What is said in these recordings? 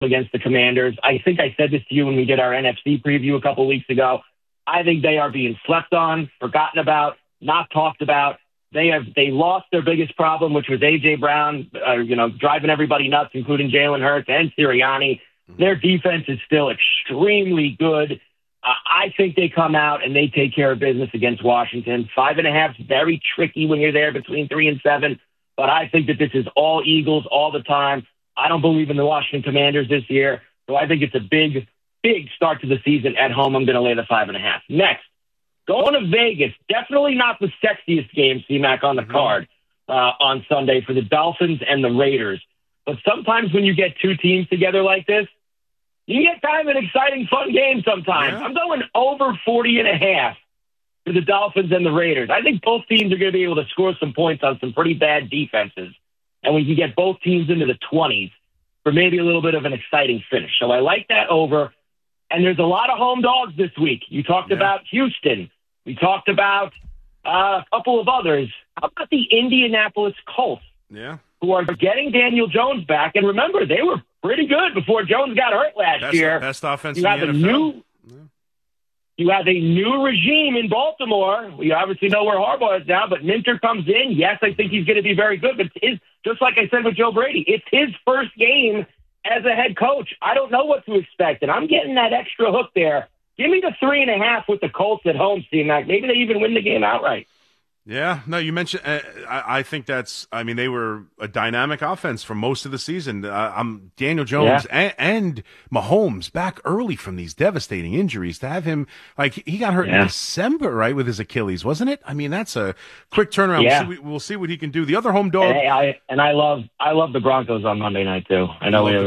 against the Commanders. I think I said this to you when we did our NFC preview a couple weeks ago. I think they are being slept on, forgotten about, not talked about. They lost their biggest problem, which was A.J. Brown, driving everybody nuts, including Jalen Hurts and Sirianni. Their defense is still extremely good. I think they come out and they take care of business against Washington. 5.5 is very tricky when you're there between 3 and 7, but I think that this is all Eagles all the time. I don't believe in the Washington Commanders this year, so I think it's a big start to the season at home. I'm going to lay the 5.5. Next, going to Vegas. Definitely not the sexiest game, C-Mac, on the card on Sunday for the Dolphins and the Raiders. But sometimes when you get two teams together like this, you get kind of an exciting, fun game sometimes. Yeah. I'm going over 40.5 for the Dolphins and the Raiders. I think both teams are going to be able to score some points on some pretty bad defenses. And we can get both teams into the 20s for maybe a little bit of an exciting finish. So I like that over. And there's a lot of home dogs this week. You talked about Houston. We talked about a couple of others. How about the Indianapolis Colts? Yeah. Who are getting Daniel Jones back. And remember, they were pretty good before Jones got hurt last year. Best offense you in have the NFL. You have a new regime in Baltimore. We obviously know where Harbaugh is now, but Minter comes in. Yes, I think he's going to be very good, but just like I said with Joe Brady, it's his first game as a head coach. I don't know what to expect, and I'm getting that extra hook there. Give me the 3.5 with the Colts at home, C-Mac. Maybe they even win the game outright. Yeah, no, you mentioned, I think they were a dynamic offense for most of the season. Daniel Jones and Mahomes back early from these devastating injuries. To have him, he got hurt in December, right, with his Achilles, wasn't it? I mean, that's a quick turnaround. Yeah. We'll see what he can do. The other home dog. I love the Broncos on Monday night, too. I know I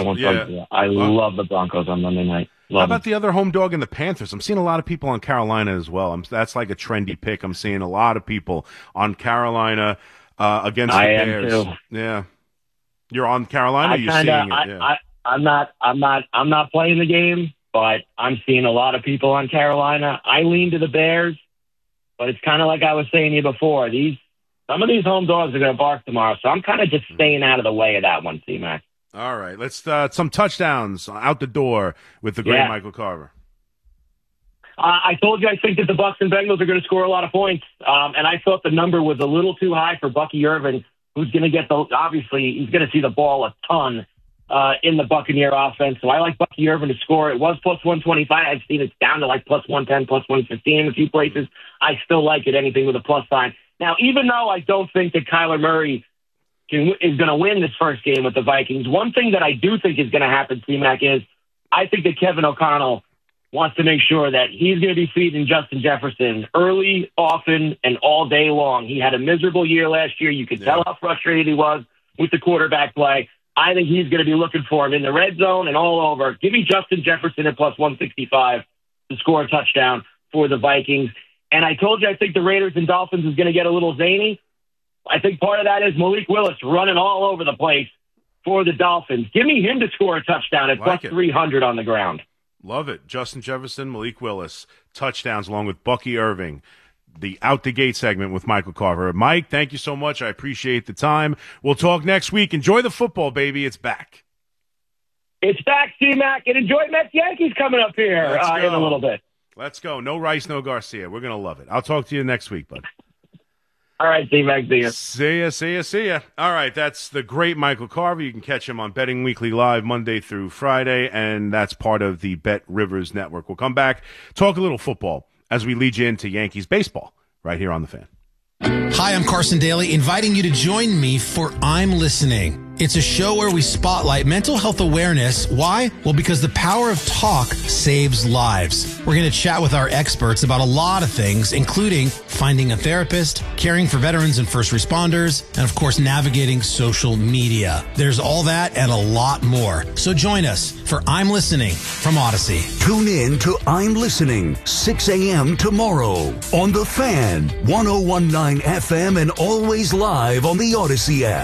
love the Broncos on Monday night. How about the other home dog in the Panthers? I'm seeing a lot of people on Carolina as well. That's like a trendy pick. I'm seeing a lot of people on Carolina against the Bears. Am too. Yeah, you're on Carolina. You're seeing it. Yeah. I'm not playing the game, but I'm seeing a lot of people on Carolina. I lean to the Bears, but it's kind of like I was saying to you before. Some of these home dogs are going to bark tomorrow, so I'm kind of just staying out of the way of that one, C-Mac. All right, let's some touchdowns out the door with the great Michael Carver. I told you I think that the Bucs and Bengals are going to score a lot of points, and I thought the number was a little too high for Bucky Irvin, who's going to get obviously he's going to see the ball a ton in the Buccaneer offense. So I like Bucky Irvin to score. It was plus 125. I've seen it's down to like plus 110, plus 115 in a few places. I still like it, anything with a plus sign. Now, even though I don't think that Kyler Murray is going to win this first game with the Vikings, one thing that I do think is going to happen, C-Mac, is I think that Kevin O'Connell wants to make sure that he's going to be feeding Justin Jefferson early, often, and all day long. He had a miserable year last year. You could tell how frustrated he was with the quarterback play. I think he's going to be looking for him in the red zone and all over. Give me Justin Jefferson at plus 165 to score a touchdown for the Vikings. And I told you I think the Raiders and Dolphins is going to get a little zany. I think part of that is Malik Willis running all over the place for the Dolphins. Give me him to score a touchdown at plus 300 on the ground. Love it. Justin Jefferson, Malik Willis, touchdowns along with Bucky Irving. The Out the Gate segment with Michael Carver. Mike, thank you so much. I appreciate the time. We'll talk next week. Enjoy the football, baby. It's back. It's back, C-Mac. And enjoy Mets-Yankees coming up here in a little bit. Let's go. No Rice, no Garcia. We're going to love it. I'll talk to you next week, bud. All right, C-Mac, see ya. See ya. All right, that's the great Michael Carver. You can catch him on Betting Weekly Live Monday through Friday, and that's part of the Bet Rivers Network. We'll come back, talk a little football as we lead you into Yankees baseball right here on The Fan. Hi, I'm Carson Daly, inviting you to join me for I'm Listening. It's a show where we spotlight mental health awareness. Why? Well, because the power of talk saves lives. We're going to chat with our experts about a lot of things, including finding a therapist, caring for veterans and first responders, and of course, navigating social media. There's all that and a lot more. So join us for I'm Listening from Odyssey. Tune in to I'm Listening, 6 a.m. tomorrow on The Fan, 101.9 FM, and always live on the Odyssey app.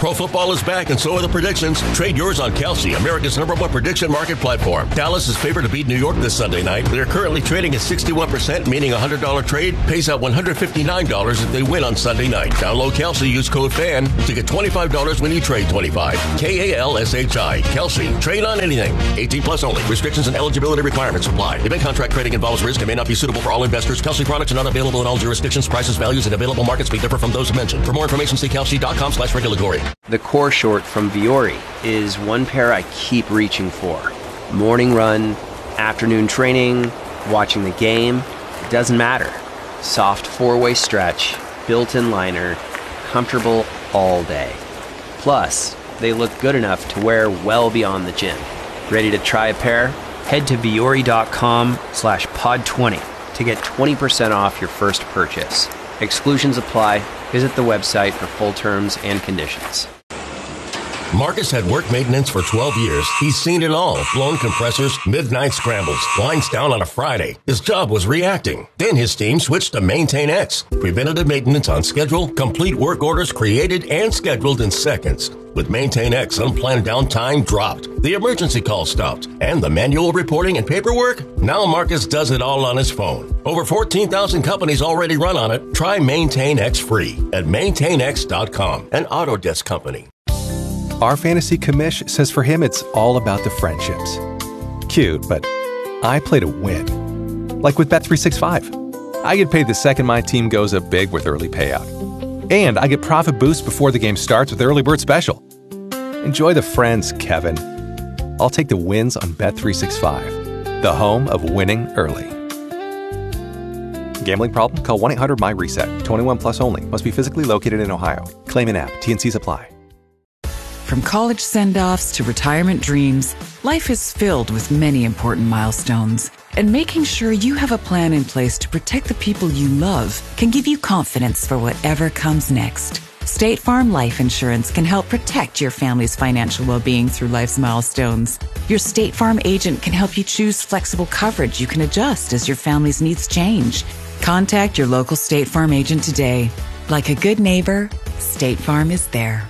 Pro football is back, and so are the predictions. Trade yours on Kalshi, America's #1 prediction market platform. Dallas is favored to beat New York this Sunday night. They're currently trading at 61%, meaning a $100 trade pays out $159 if they win on Sunday night. Download Kalshi, use code FAN to get $25 when you trade 25. KALSHI. Kalshi. Trade on anything. 18 plus only. Restrictions and eligibility requirements apply. Event contract trading involves risk and may not be suitable for all investors. Kalshi products are not available in all jurisdictions. Prices, values, and available markets may differ from those mentioned. For more information, see kalshi.com/regulatory. The core short from Viore is one pair I keep reaching for. Morning run, afternoon training, watching the game, it doesn't matter. Soft four-way stretch, built-in liner, comfortable all day. Plus, they look good enough to wear well beyond the gym. Ready to try a pair? Head to Viore.com/pod20 to get 20% off your first purchase. Exclusions apply. Visit the website for full terms and conditions. Marcus had work maintenance for 12 years. He's seen it all. Blown compressors, midnight scrambles, lines down on a Friday. His job was reacting. Then his team switched to Maintain X. Preventative maintenance on schedule, complete work orders created and scheduled in seconds. With Maintain X, unplanned downtime dropped. The emergency call stopped. And the manual reporting and paperwork? Now Marcus does it all on his phone. Over 14,000 companies already run on it. Try Maintain X free at maintainx.com, an Autodesk company. Our fantasy commish says for him it's all about the friendships. Cute, but I play to win. Like with Bet365. I get paid the second my team goes up big with early payout. And I get profit boost before the game starts with Early Bird Special. Enjoy the friends, Kevin. I'll take the wins on Bet365, the home of winning early. Gambling problem? Call 1-800-MY-RESET. 21 plus only. Must be physically located in Ohio. Claim in app. T&Cs apply. From college send-offs to retirement dreams, life is filled with many important milestones. And making sure you have a plan in place to protect the people you love can give you confidence for whatever comes next. State Farm Life Insurance can help protect your family's financial well-being through life's milestones. Your State Farm agent can help you choose flexible coverage you can adjust as your family's needs change. Contact your local State Farm agent today. Like a good neighbor, State Farm is there.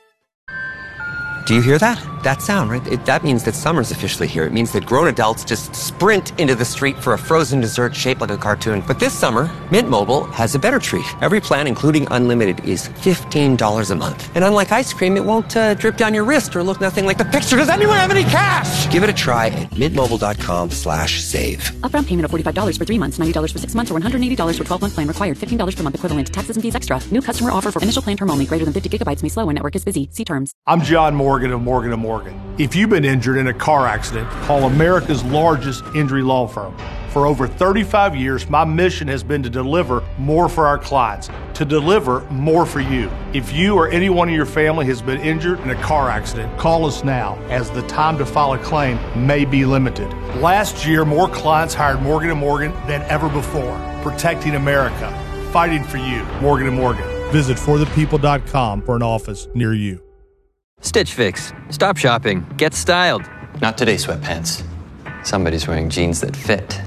Do you hear that? That sound, right? That means that summer's officially here. It means that grown adults just sprint into the street for a frozen dessert shaped like a cartoon. But this summer, Mint Mobile has a better treat. Every plan, including unlimited, is $15 a month. And unlike ice cream, it won't drip down your wrist or look nothing like the picture. Does anyone have any cash? Give it a try at mintmobile.com/save. Upfront payment of $45 for 3 months, $90 for 6 months, or $180 for 12-month plan required. $15 per month equivalent. Taxes and fees extra. New customer offer for initial plan term only. Greater than 50 gigabytes may slow when network is busy. See terms. I'm John Morgan of Morgan & Morgan. If you've been injured in a car accident, call America's largest injury law firm. For over 35 years, my mission has been to deliver more for our clients, to deliver more for you. If you or anyone in your family has been injured in a car accident, call us now, as the time to file a claim may be limited. Last year, more clients hired Morgan & Morgan than ever before, protecting America, fighting for you. Morgan & Morgan. Visit forthepeople.com for an office near you. Stitch Fix. Stop shopping. Get styled. Not today, sweatpants. Somebody's wearing jeans that fit.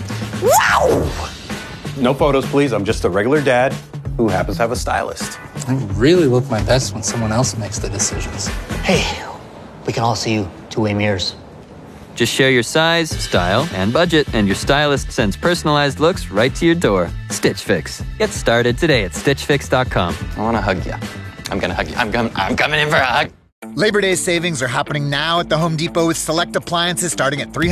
Wow! No photos, please. I'm just a regular dad who happens to have a stylist. I really look my best when someone else makes the decisions. Hey, we can all see you two-way mirrors. Just share your size, style, and budget, and your stylist sends personalized looks right to your door. Stitch Fix. Get started today at StitchFix.com. I want to hug you. I'm going to hug you. I'm coming in for a hug. Labor Day savings are happening now at the Home Depot with select appliances starting at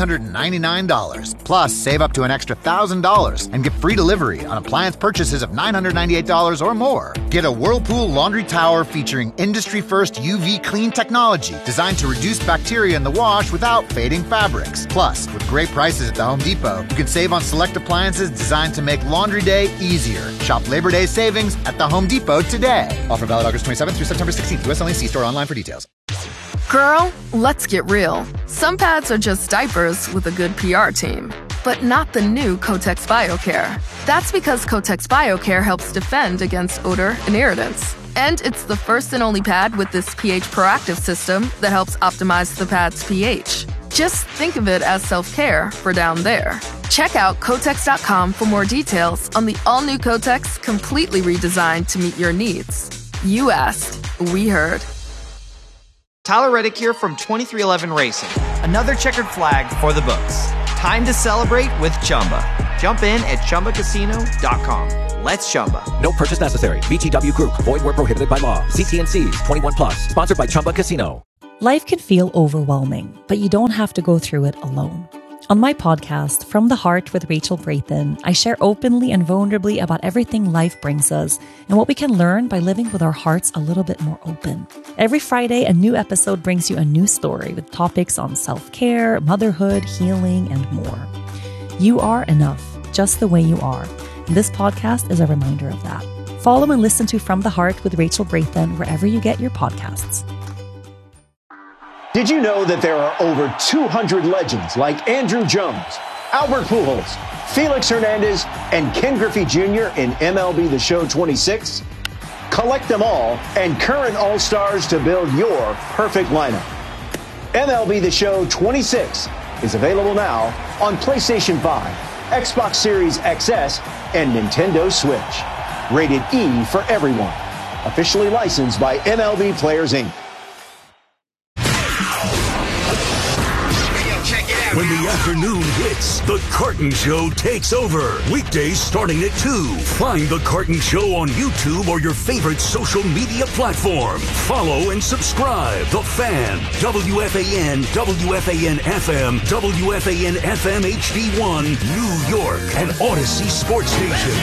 $399. Plus, save up to an extra $1,000 and get free delivery on appliance purchases of $998 or more. Get a Whirlpool laundry tower featuring industry-first UV clean technology designed to reduce bacteria in the wash without fading fabrics. Plus, with great prices at the Home Depot, you can save on select appliances designed to make laundry day easier. Shop Labor Day savings at the Home Depot today. Offer valid August 27th through September 16th. U.S. only. See store online for details. Girl, let's get real. Some pads are just diapers with a good PR team, but not the new Kotex BioCare. That's because Kotex BioCare helps defend against odor and irritants. And it's the first and only pad with this pH proactive system that helps optimize the pad's pH. Just think of it as self-care for down there. Check out Kotex.com for more details on the all-new Kotex, completely redesigned to meet your needs. You asked, we heard. Tyler Reddick here from 2311 Racing. Another checkered flag for the books. Time to celebrate with Chumba. Jump in at ChumbaCasino.com. Let's Chumba. No purchase necessary. VGW Group. Void where prohibited by law. See T&Cs. 21 plus. Sponsored by Chumba Casino. Life can feel overwhelming, but you don't have to go through it alone. On my podcast, From the Heart with Rachel Brathen, I share openly and vulnerably about everything life brings us and what we can learn by living with our hearts a little bit more open. Every Friday, a new episode brings you a new story with topics on self-care, motherhood, healing, and more. You are enough, just the way you are. And this podcast is a reminder of that. Follow and listen to From the Heart with Rachel Brathen wherever you get your podcasts. Did you know that there are over 200 legends like Andrew Jones, Albert Pujols, Felix Hernandez, and Ken Griffey Jr. in MLB The Show 26? Collect them all and current All-Stars to build your perfect lineup. MLB The Show 26 is available now on PlayStation 5, Xbox Series XS, and Nintendo Switch. Rated E for everyone. Officially licensed by MLB Players, Inc. When the afternoon hits, The Carton Show takes over. Weekdays starting at 2. Find The Carton Show on YouTube or your favorite social media platform. Follow and subscribe. The Fan, WFAN, WFAN-FM, WFAN-FM HD1, New York, and Odyssey Sports Station.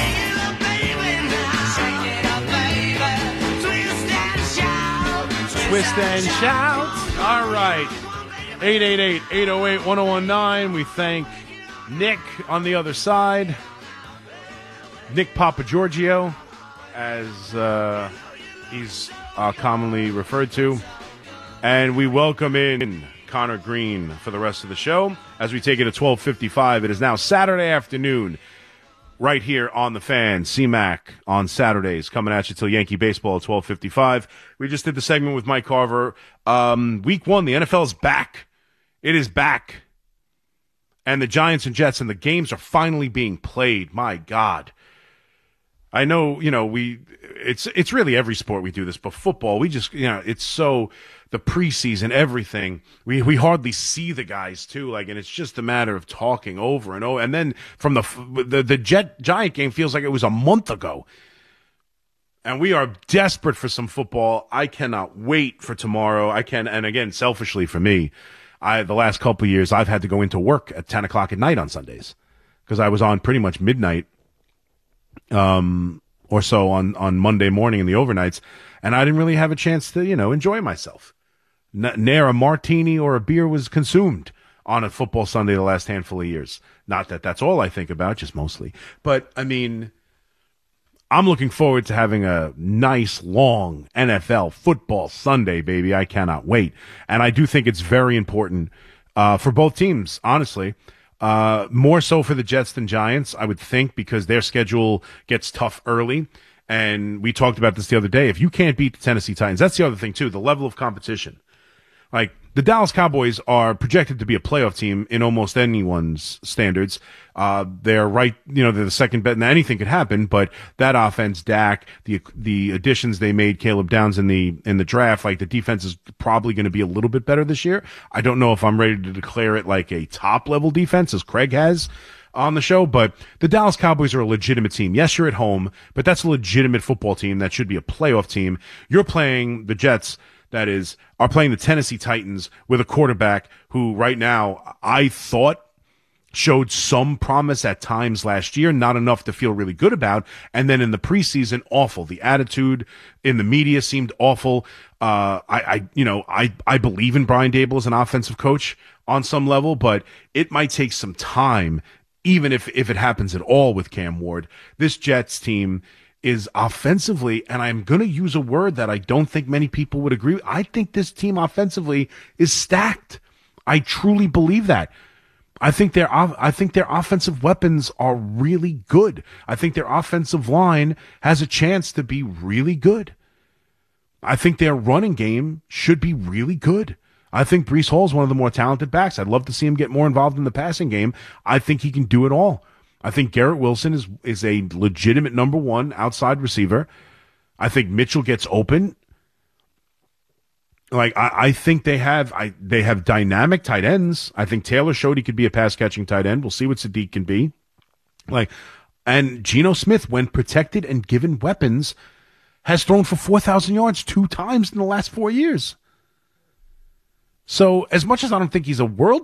Twist and shout. All right. 888-808-1019. We thank Nick on the other side. Nick Papagiorgio, as he's commonly referred to. And we welcome in Connor Green for the rest of the show. As we take it at 12:55, it is now Saturday afternoon right here on The Fan. CMAC on Saturdays, coming at you till Yankee baseball at 12:55. We just did the segment with Mike Carver. Week 1, the NFL is back. It is back. And the Giants and Jets and the games are finally being played. My God. I know, it's really every sport we do this, but football, we just, it's so, the preseason, everything, we hardly see the guys too, and it's just a matter of talking over and over. And then from the Giant game feels like it was a month ago. And we are desperate for some football. I cannot wait for tomorrow. And again, selfishly for me, the last couple of years, I've had to go into work at 10 o'clock at night on Sundays because I was on pretty much midnight or so on Monday morning in the overnights, and I didn't really have a chance to, enjoy myself. Ne'er a martini or a beer was consumed on a football Sunday the last handful of years. Not that that's all I think about, just mostly. But, I'm looking forward to having a nice, long NFL football Sunday, baby. I cannot wait. And I do think it's very important for both teams, honestly. More so for the Jets than Giants, I would think, because their schedule gets tough early. And we talked about this the other day. If you can't beat the Tennessee Titans, that's the other thing, too, the level of competition. Like, the Dallas Cowboys are projected to be a playoff team in almost anyone's standards. They're right, they're the second bet, and anything could happen, but that offense, Dak, the additions they made, Caleb Downs in the draft, the defense is probably going to be a little bit better this year. I don't know if I'm ready to declare it like a top-level defense, as Craig has on the show, but the Dallas Cowboys are a legitimate team. Yes, you're at home, but that's a legitimate football team that should be a playoff team. You're playing the Jets, that is, are playing the Tennessee Titans with a quarterback who right now I thought showed some promise at times last year, not enough to feel really good about. And then in the preseason, awful. The attitude in the media seemed awful. I believe in Brian Daboll as an offensive coach on some level, but it might take some time, even if it happens at all with Cam Ward. This Jets team is offensively, and I'm going to use a word that I don't think many people would agree with. I think this team offensively is stacked. I truly believe that. I think their offensive weapons are really good. I think their offensive line has a chance to be really good. I think their running game should be really good. I think Breece Hall is one of the more talented backs. I'd love to see him get more involved in the passing game. I think he can do it all. I think Garrett Wilson is a legitimate number one outside receiver. I think Mitchell gets open. Like, I think they have dynamic tight ends. I think Taylor showed he could be a pass catching tight end. We'll see what Sadiq can be. Like, and Geno Smith, when protected and given weapons, has thrown for 4,000 yards 2 times in the last 4 years. So as much as I don't think he's a world